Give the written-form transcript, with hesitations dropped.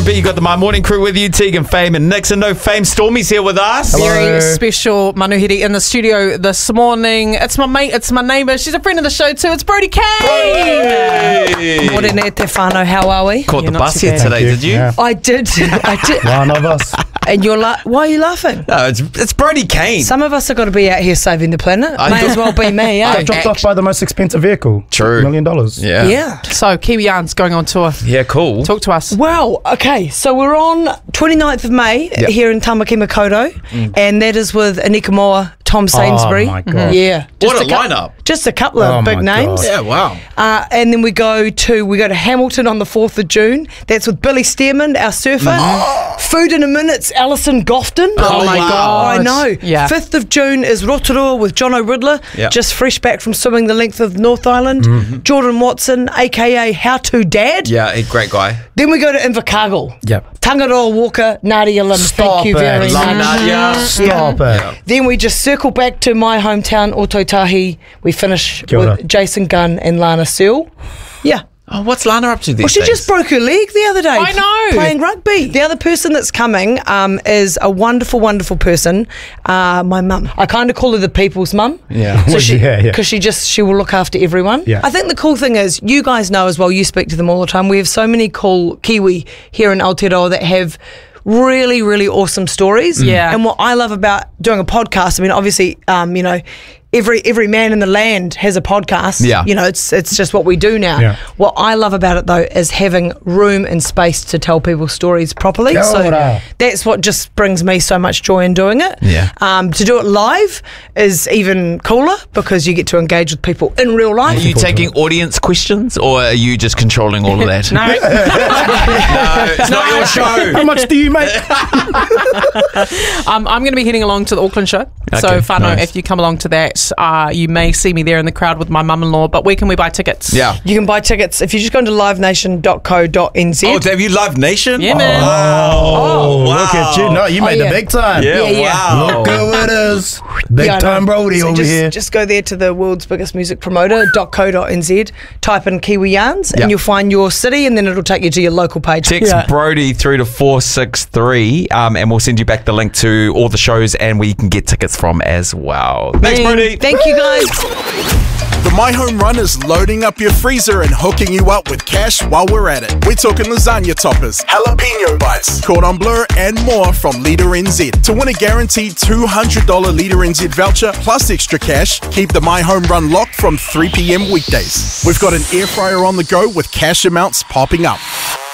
bit. You got the My Morning crew with you, Tegan, Fame, and Nixon. No Fame, Stormy's here with us. Very special manuhiri in the studio this morning. It's my mate, it's my neighbour. She's a friend of the show too. It's Brodie Kane. Hey. Morena te whānau, how are we? Caught the not bus too here bad. today, did you? Yeah. I did. One of us. And you're why are you laughing? No, it's Brodie Kane. Some of us have got to be out here saving the planet. May as well be me, eh? Got dropped off by the most expensive vehicle. True. $1 million. Yeah. Yeah. So, Kiwi Yarns going on tour. Yeah, cool. Talk to us. Well, okay, so we're on 29th of May here in Tamaki Makaurau, and that is with Anika Moa, Tom Sainsbury. my God. Yeah. What a lineup. Just a couple of Oh big my names. God. Yeah, wow. And then we go to Hamilton on the 4th of June. That's with Billy Stearman, our surfer. Food in a Minute's Alison Gofton. Oh my God. I know. Yeah. 5th of June is Rotorua with John O'Riddler, Yeah. just fresh back from swimming the length of North Island. Jordan Watson, a.k.a. How To Dad. Yeah, a great guy. Then we go to Invercargill. Yep. Tangaroa Walker, Nadia Lim. Stop Thank you it. very Love much. Nadia. Stop it. Then we just circle back to my hometown, Ototahi. We finish Kia ora. with Jason Gunn and Lana Searle. Yeah. Oh, what's Lana up to these Well, she days? just broke her leg the other day. I know. Playing rugby. The other person that's coming is a wonderful, wonderful person. My mum. I kind of call her the people's mum. Yeah. So Well, she, yeah. because she will look after everyone. Yeah. I think the cool thing is, you guys know as well, you speak to them all the time. We have so many cool Kiwi here in Aotearoa that have really, really awesome stories. Yeah. And what I love about doing a podcast, I mean, obviously, every man in the land has a podcast. Yeah. It's just what we do now. Yeah. What I love about it though is having room and space to tell people's stories properly. Kia So ora. that's what just brings me so much joy in doing it. Yeah. To do it live is even cooler because you get to engage with people in real life. Are you taking audience questions or are you just controlling all of that? No. No, it's not your show. How much do you make? I'm going to be heading along to the Auckland show. So, Okay, whānau, nice. if you come along to that, you may see me there in the crowd with my mum-in-law. But where can we buy tickets? Yeah. You can buy tickets if you just go into livenation.co.nz. Oh, have you Live Nation? Yeah, man. Oh, wow. Look at you. No, you made yeah. the big time. Yeah, Yeah, yeah. wow. Look who it is. Big Yeah, I time know. Brodie So over here. just go there to the world's biggest music promoter.co.nz, type in Kiwi Yarns, Yeah. and you'll find your city, and then it'll take you to your local page. Text Brodie through to 463 and we'll send you back the link to all the shows and where you can get tickets from as well. Thanks, Brodie. Thank you, guys. The My Home Run is loading up your freezer and hooking you up with cash while we're at it. We're talking lasagna toppers, jalapeno bites, cordon bleu, and more from Leader NZ. To win a guaranteed $200 Leader NZ voucher plus extra cash, keep the My Home Run locked from 3 p.m. weekdays. We've got an air fryer on the go with cash amounts popping up.